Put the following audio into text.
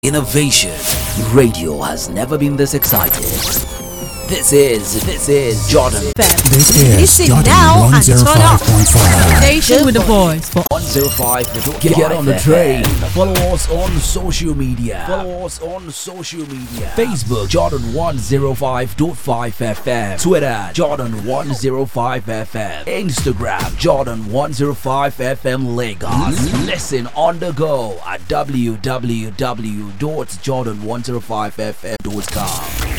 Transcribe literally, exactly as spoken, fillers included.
Innovation. Radio has never been this excited. This is, this is Jordan. This is Listen Jordan now and turn up. one oh five point five. Station with the voice for one oh five. Get, get on the train. Follow us on social media. Follow us on social media. Facebook Jordan one oh five point five F M. Twitter Jordan one oh five F M. Instagram Jordan one oh five F M Lagos. Listen on the go at w w w dot jordan one oh five f m dot com.